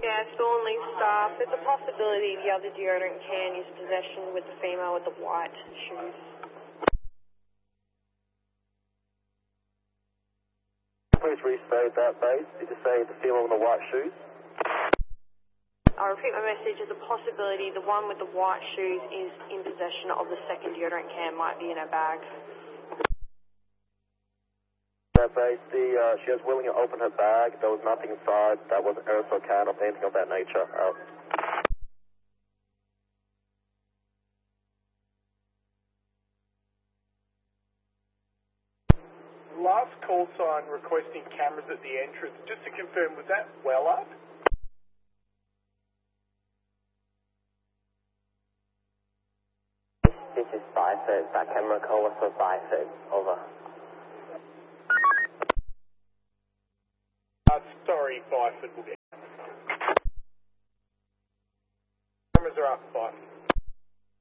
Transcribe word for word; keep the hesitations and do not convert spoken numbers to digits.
Yeah, Thornley staff. There's a possibility the other deodorant can is possession with the female with the white shoes. Please restate that base. Did you say the female with the white shoes? I'll repeat my message. There's a possibility the one with the white shoes is in possession of the second deodorant can, might be in her bag. That base, the, uh, she was willing to open her bag. There was nothing inside. That wasn't aerosol can or anything of that nature. Out. Last call sign requesting cameras at the entrance. Just to confirm, was that well up? This is Byford. That camera call was for Byford. Over. Uh, sorry, Byford will get. Cameras are up, Byford.